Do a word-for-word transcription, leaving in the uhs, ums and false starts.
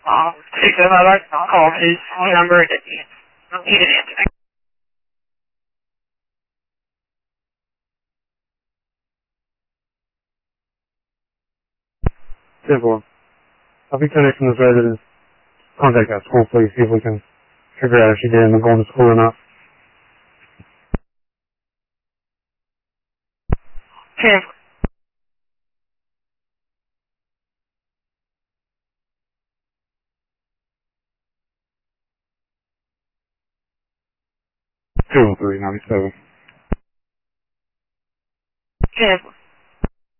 Um, take them out, I'll call his phone number and he didn't answer. Simple. I'll be connecting this resident. Contact that school, please, see if we can figure out if she did end up going to school or not. Okay. two one three, ninety-seven. Okay.